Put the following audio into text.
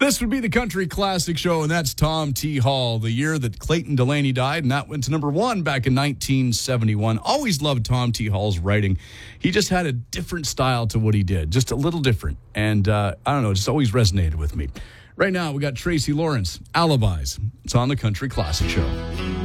This would be the Country Classic Show, and that's Tom T. Hall, the year that Clayton Delaney died, and that went to number one back in 1971. Always loved Tom T. Hall's writing. He just had a different style to what he did, just a little different. And I don't know, it just always resonated with me. Right now, we got Tracy Lawrence, Alibis. It's on the Country Classic Show.